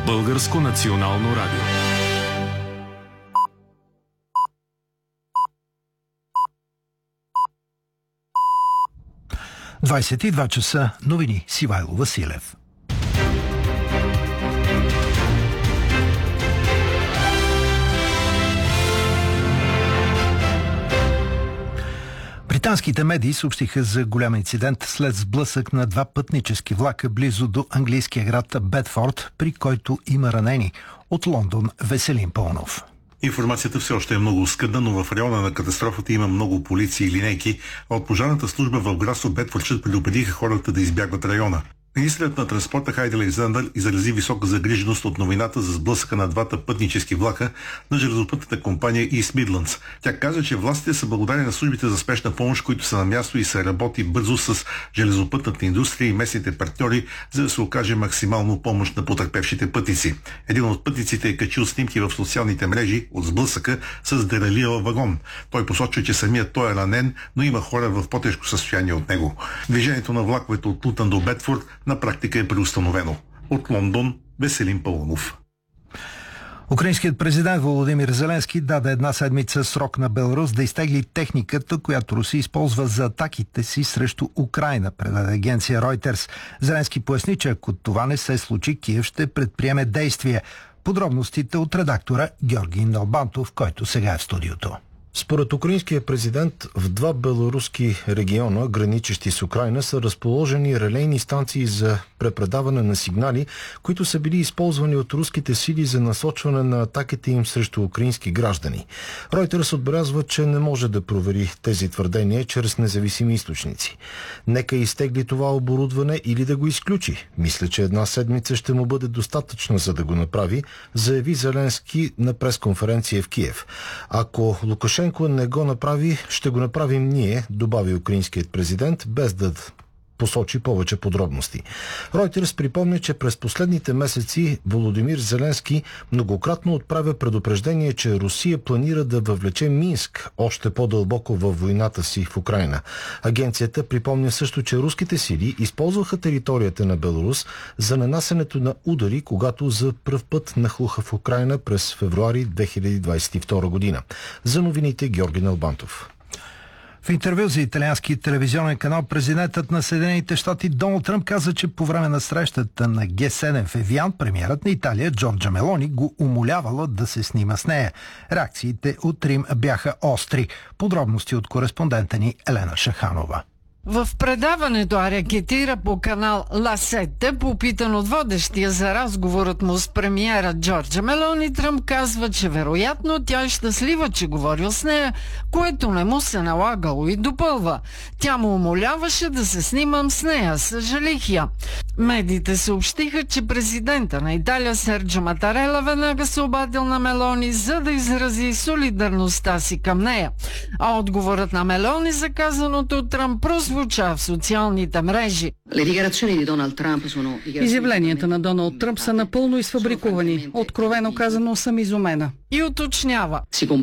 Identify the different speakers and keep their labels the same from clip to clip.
Speaker 1: Българско национално радио.
Speaker 2: Двадесет и два часа. Новини с Ивайло Василев. Британските медии съобщиха за голям инцидент след сблъсък на два пътнически влака близо до английския град Бедфорд, при който има ранени. От Лондон Веселин Пълнов.
Speaker 3: Информацията все още е много скъдна, но в района на катастрофата има много полиции и линейки, а от пожарната служба в град Бедфордшир предупредиха хората да избягват района. Министърът на транспорта Хайди Александър изрази висока загриженост от новината за сблъсъка на двата пътнически влака на железопътната компания East Midlands. Тя каза, че властите са благодарни на службите за спешна помощ, които са на място и се работи бързо с железопътната индустрия и местните партньори, за да се окаже максимално помощ на потърпевшите пътници. Един от пътниците е качил снимки в социалните мрежи от сблъсъка с дералирал вагон. Той посочва, че самият той е ранен, но има хора в по-тежко състояние от него. Движението на влаковете от Лутън до Бедфорд на практика е преустановено. От Лондон Веселин Пълнов.
Speaker 2: Украинският президент Володимир Зеленски даде една седмица срок на Беларус да изтегли техниката, която Русия използва за атаките си срещу Украйна, предаде агенция Reuters. Зеленски поясни, че ако това не се случи, Киев ще предприеме действия. Подробностите от редактора Георги Налбантов, който сега е в студиото.
Speaker 4: Според украинския президент, в два белоруски региона, граничещи с Украйна, са разположени релейни станции за препредаване на сигнали, които са били използвани от руските сили за насочване на атаките им срещу украински граждани. Reuters отбелязва, че не може да провери тези твърдения чрез независими източници. Нека изтегли това оборудване или да го изключи. Мисля, че една седмица ще му бъде достатъчна, за да го направи, заяви Зеленски на пресконференция в Киев. Ако Лукашенко не го направи, ще го направим ние, добави украинският президент, без да посочи повече подробности. Reuters припомня, че през последните месеци Володимир Зеленски многократно отправя предупреждение, че Русия планира да въвлече Минск още по-дълбоко във войната си в Украйна. Агенцията припомня също, че руските сили използваха територията на Беларус за нанасенето на удари, когато за пръв път нахлуха в Украйна през февруари 2022 година. За новините Георги Налбантов.
Speaker 2: В интервю за италиански телевизионен канал президентът на Съединените щати Доналд Тръмп каза, че по време на срещата на Г7 в Евиан премиерът на Италия Джорджа Мелони го умолявала да се снима с нея. Реакциите от Рим бяха остри. Подробности от кореспондента ни Елена Шаханова.
Speaker 5: В предаването рекетира по канал Ла Сетте, попитан от водещия за разговорът му с премиера Джорджа Мелони, Тръмп казва, че вероятно тя е щастлива, че говорил с нея, което не му се налагало, и допълва: тя му умоляваше да се снимам с нея, съжалих я. Медиите съобщиха, че президента на Италия Серджо Матарела веднага се обадил на Мелони, за да изрази солидарността си към нея. А отговорът на Мелони за казаното от Тръмп прозвуча в социалните мрежи.
Speaker 6: Изявленията на Доналд Тръмп са напълно изфабрикувани. Откровено казано, съм изумена.
Speaker 5: И уточнява: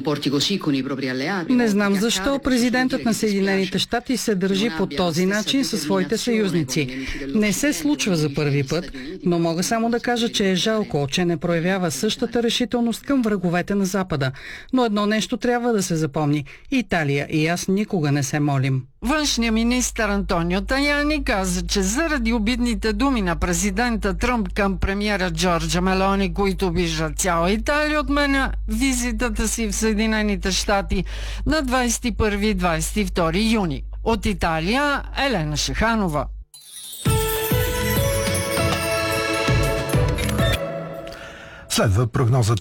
Speaker 6: не знам защо президентът на Съединените щати се държи по този начин със своите съюзници. Не се случва за първи път, но мога само да кажа, че е жалко, че не проявява същата решителност към враговете на Запада. Но едно нещо трябва да се запомни: Италия и аз никога не се молим.
Speaker 5: Външният министър Антонио Таяни каза, че заради обидните думи на президента Тръмп към премиера Джорджа Мелони, които обиждат цяла Италия, отменя визитата си в Съединените щати на 21-22 юни. От Италия Елена Шаханова.
Speaker 2: Следва прогнозата